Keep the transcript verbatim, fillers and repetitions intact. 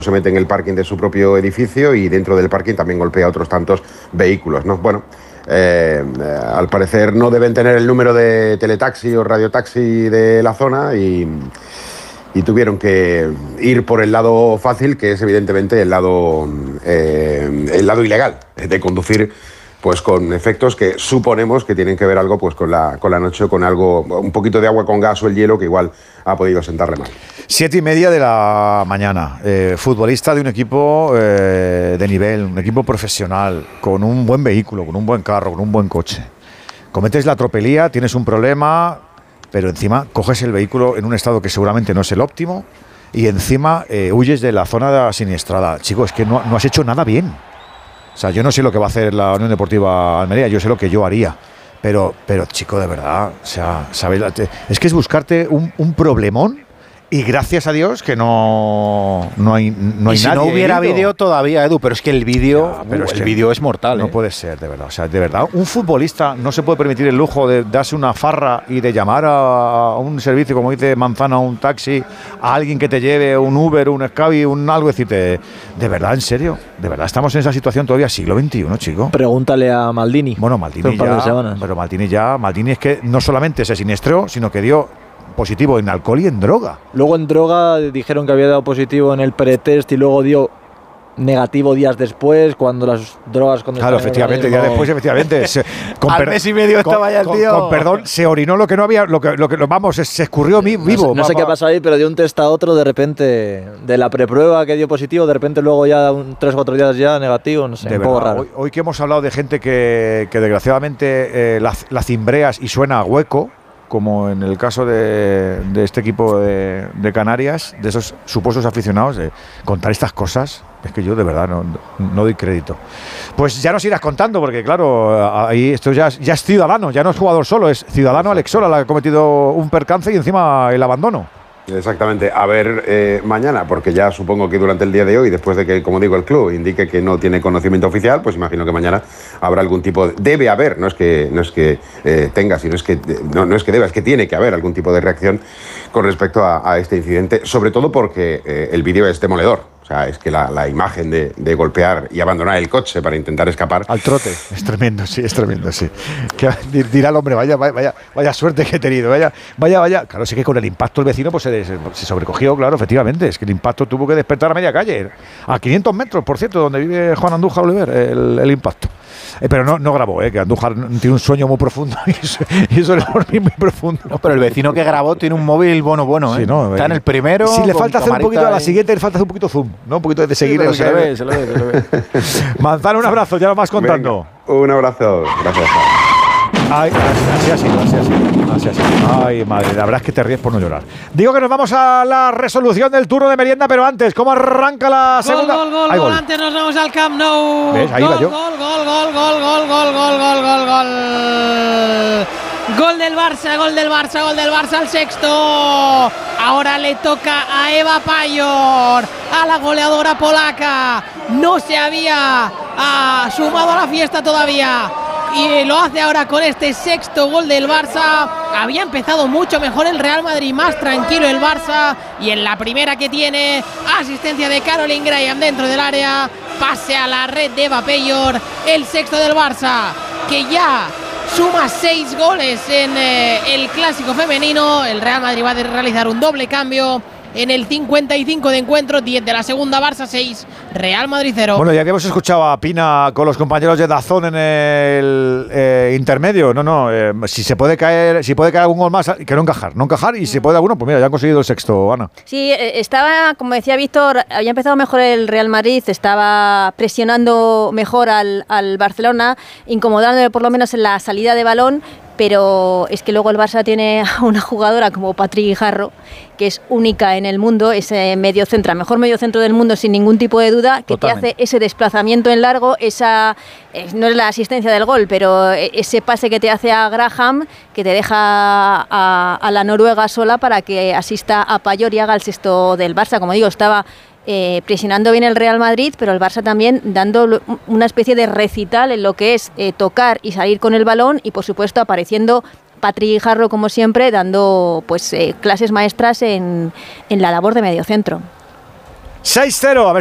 se mete en el parking de su propio edificio y dentro del parking también golpea otros tantos vehículos, ¿no? Bueno, eh, eh, al parecer no deben tener el número de teletaxi o radiotaxi de la zona y, y tuvieron que ir por el lado fácil, que es evidentemente el lado, eh, el lado ilegal de conducir, pues con efectos que suponemos que tienen que ver algo pues con la, con la noche o con algo, un poquito de agua con gas o el hielo que igual ha podido sentarle mal. Siete y media de la mañana, eh, futbolista de un equipo eh, de nivel, un equipo profesional, con un buen vehículo, con un buen carro, con un buen coche. Cometes la tropelía, tienes un problema, pero encima coges el vehículo en un estado que seguramente no es el óptimo y encima eh, huyes de la zona siniestrada. Chico, es que no, no has hecho nada bien. O sea, yo no sé lo que va a hacer la Unión Deportiva Almería, yo sé lo que yo haría. Pero, pero chico, de verdad, o sea, ¿sabes? Es que es buscarte un, un problemón y gracias a Dios que no, no hay, no hay y si nadie. no hubiera herido. vídeo todavía, Edu, pero es que el vídeo Ya, pero uh, es el que vídeo es mortal. No ¿eh? puede ser, de verdad. O sea, de verdad, un futbolista no se puede permitir el lujo de darse una farra y de llamar a un servicio, como dice Manzano, a un taxi, a alguien que te lleve, un Uber, un Scavi, un algo, decirte, de verdad, en serio, de verdad, estamos en esa situación todavía siglo veintiuno, chico. Pregúntale a Maldini. Bueno, Maldini un par de ya, semanas. pero Maldini ya, Maldini es que no solamente se siniestró, sino que dio positivo en alcohol y en droga. Luego en droga dijeron que había dado positivo en el pretest y luego dio negativo días después, cuando las drogas... Cuando Claro, efectivamente, ya después, efectivamente. Se, con Al mes y medio con, estaba ya el con, tío. Con perdón, se orinó lo que no había, lo que, lo que vamos, se, se escurrió mi, vivo. No, no sé qué pasó ahí, pero de un test a otro, de repente, de la preprueba que dio positivo, de repente luego ya un, tres o cuatro días ya negativo, no sé, de un verdad, poco raro. Hoy, hoy que hemos hablado de gente que, que desgraciadamente eh, la, la cimbreas y suena a hueco, como en el caso de, de este equipo de, de Canarias, de esos supuestos aficionados, de contar estas cosas, es que yo de verdad no, no doy crédito. Pues ya nos irás contando, porque claro, ahí esto ya, ya es ciudadano, ya no es jugador solo, es ciudadano Alex Sola, la que ha cometido un percance y encima el abandono. Exactamente, a ver eh, mañana, porque ya supongo que durante el día de hoy, después de que, como digo, el club indique que no tiene conocimiento oficial, pues imagino que mañana habrá algún tipo de, debe haber, no es que no es que eh, tenga, sino es que no, no es que deba, es que tiene que haber algún tipo de reacción con respecto a, a este incidente, sobre todo porque eh, el vídeo es demoledor. O sea, es que la, la imagen de, de golpear y abandonar el coche para intentar escapar al trote es tremendo, sí, es tremendo, sí. Que dirá el hombre, vaya, vaya, vaya suerte que he tenido, vaya, vaya, vaya. Claro, sí que con el impacto el vecino pues se, se, se sobrecogió, claro, efectivamente. Es que el impacto tuvo que despertar a media calle, a quinientos metros, por cierto, donde vive Juan Andújar Oliver, el, el impacto. Eh, pero no, no grabó, eh, que Andújar tiene un sueño muy profundo y eso, y eso es dormir muy profundo. No, pero el vecino que grabó tiene un móvil bueno, bueno, ¿eh? Sí, no, está en el primero. Sí, le falta hacer un poquito a la y... siguiente, le falta hacer un poquito zoom, ¿no? Un poquito de seguir. Sí, el se, le ve, se le ve, se le ve. Manzano, un abrazo, ya lo vas contando. Venga, un abrazo, gracias. Ay, así ha sido, así ha sido, así ha sido. Ay, madre, la verdad es que te ríes por no llorar. Digo que nos vamos a la resolución del turno de merienda, pero antes, ¿cómo arranca la gol, segunda? Gol, gol, Ay, gol, gol. antes nos vamos al Camp Nou. ¿Ves? Ahí gol, va yo. Gol, gol, gol, gol, gol, gol, gol, gol, gol, gol. Gol del Barça, gol del Barça, gol del Barça al sexto. Ahora le toca a Eva Payor, a la goleadora polaca. No se había ah, sumado a la fiesta todavía. Y lo hace ahora con este sexto gol del Barça. Había empezado mucho mejor el Real Madrid, más tranquilo el Barça. Y en la primera que tiene, asistencia de Caroline Graham dentro del área. Pase a la red de Eva Payor, el sexto del Barça, que ya suma seis goles en eh, el clásico femenino. El Real Madrid va a realizar un doble cambio en el cincuenta y cinco de encuentro, diez de la segunda, Barça seis, Real Madrid cero. Bueno, ya que hemos escuchado a Pina con los compañeros de Dazón en el eh, intermedio, no, no, eh, si se puede caer, si puede caer algún gol más, que no encajar, no encajar, y si puede alguno, pues mira, ya han conseguido el sexto, Ana. Sí, estaba, como decía Víctor, había empezado mejor el Real Madrid, estaba presionando mejor al, al Barcelona, incomodándole por lo menos en la salida de balón, pero es que luego el Barça tiene una jugadora como Patri Guijarro, que es única en el mundo, es medio centro, mejor medio centro del mundo sin ningún tipo de duda, que Totalmente. Te hace ese desplazamiento en largo, esa no es la asistencia del gol, pero ese pase que te hace a Graham, que te deja a, a la noruega sola para que asista a Payor y haga el sexto del Barça. Como digo, estaba Eh, presionando bien el Real Madrid, pero el Barça también dando una especie de recital en lo que es eh, tocar y salir con el balón, y por supuesto apareciendo Patri Guijarro como siempre, dando pues eh, clases maestras en, en la labor de mediocentro. seis cero.